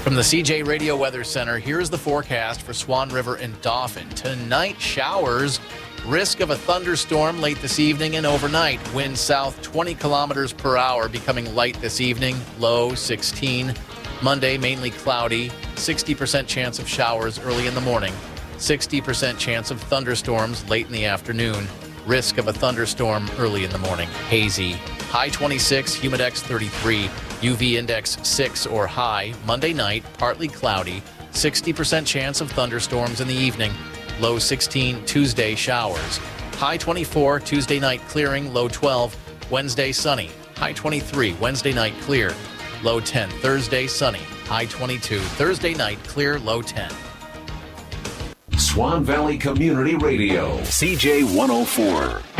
From the CJ Radio Weather Center, here's the forecast for Swan River and Dauphin. Tonight, showers. Risk of a thunderstorm late this evening and overnight. Wind south 20 kilometers per hour, becoming light this evening. Low 16. Monday, mainly cloudy. 60% chance of showers early in the morning. 60% chance of thunderstorms late in the afternoon. Risk of a thunderstorm early in the morning. Hazy. High 26, humidex 33. UV index 6 or high. Monday night, partly cloudy. 60% chance of thunderstorms in the evening. Low 16, Tuesday showers. High 24, Tuesday night clearing. Low 12, Wednesday sunny. High 23, Wednesday night clear. Low 10, Thursday sunny. High 22, Thursday night clear. Low 10. Swan Valley Community Radio, CJ 104.